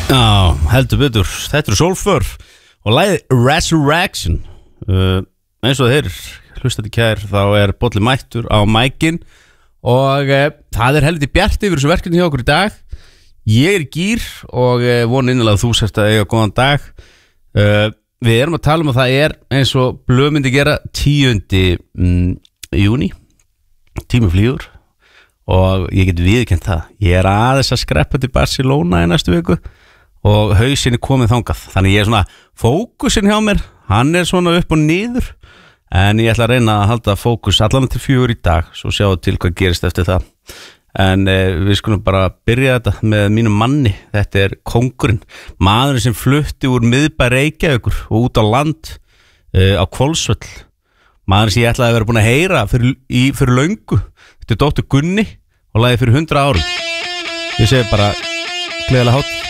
Já, heldur betur. Þetta Soulfur og lagið Resurrection. Eins og þeir hlustandi kær, þá Bolli mættur á mækin og það heldur bjart yfir þessu verkefni hjá okkur í dag. Ég í gír og vona innilega að þú sérst að eiga góðan dag. Við erum að tala um að það eins og blöð myndi gera 10. júní. Tími flýgur og ég get viðurkennt það. Ég aðeins að skreppa til Barcelona í næstu viku og hausinn komið þangað. Þannig ég svona, fókusinn hjá mér, hann svona upp og niður. En ég ætla að reyna að halda fókus allan til 4 í dag, svo sjáum til hvað gerist eftir það. En við skulum bara byrja þetta með mínum manni. Þetta kóngurinn, maðurinn sem flutti úr miðbæ Reykjavíkur og út á land á Hvolsvöll. Maðurinn sem ég ætlaði að vera búin að heyra fyrir löngu. Þetta Dóttur Gunni og lagði fyrir 100 árum. Ég segi bara gleðilega hátíð.